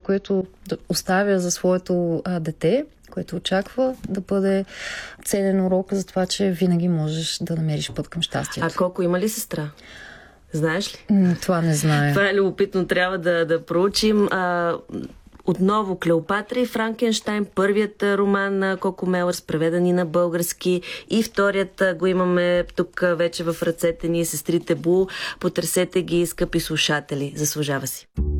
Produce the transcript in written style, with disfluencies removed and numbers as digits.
което да оставя за своето дете, което очаква да бъде ценен урок за това, че винаги можеш да намериш път към щастието. А колко има ли сестра? Знаеш ли? Това не знае. Това е любопитно, трябва да проучим. Отново Клеопатра и Франкенщайн, първият роман на Коко Мелърс, преведен и на български, и вторият го имаме тук вече в ръцете ни, Сестрите Бул. Потърсете ги, скъпи слушатели. Заслужава си.